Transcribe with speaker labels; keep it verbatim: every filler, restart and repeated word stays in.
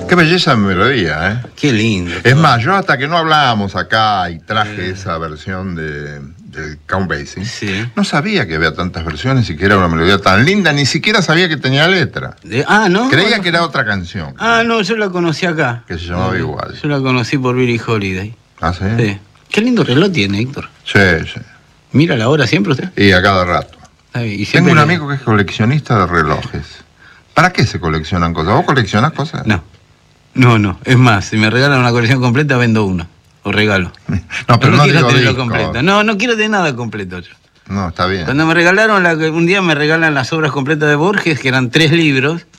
Speaker 1: Qué belleza de melodía, ¿eh?
Speaker 2: Qué lindo.
Speaker 1: Es más, yo hasta que no hablábamos acá y traje eh. esa versión de, de Count Basie,
Speaker 2: sí.
Speaker 1: no sabía que había tantas versiones y que era una melodía tan linda, ni siquiera sabía que tenía letra.
Speaker 2: De, ah, ¿no?
Speaker 1: Creía
Speaker 2: no,
Speaker 1: que era otra canción.
Speaker 2: Ah, no, yo la conocí acá.
Speaker 1: Que se llamaba
Speaker 2: eh,
Speaker 1: igual.
Speaker 2: Yo la conocí por Billie Holiday.
Speaker 1: ¿Ah, sí?
Speaker 2: Sí. Qué lindo reloj tiene, Héctor.
Speaker 1: Sí, sí.
Speaker 2: ¿Mira la hora siempre usted?
Speaker 1: Y a cada rato.
Speaker 2: Y
Speaker 1: Tengo un
Speaker 2: le...
Speaker 1: amigo que es coleccionista de relojes. ¿Para qué se coleccionan cosas? ¿Vos coleccionás cosas?
Speaker 2: No. No, no. Es más, si me regalan una colección completa, vendo una. O regalo.
Speaker 1: No, pero
Speaker 2: no,
Speaker 1: no
Speaker 2: quiero
Speaker 1: digo
Speaker 2: tenerlo
Speaker 1: disco.
Speaker 2: completo. No, no quiero de nada completo yo.
Speaker 1: No, está bien.
Speaker 2: Cuando me regalaron, la, un día me regalan las obras completas de Borges, que eran tres libros,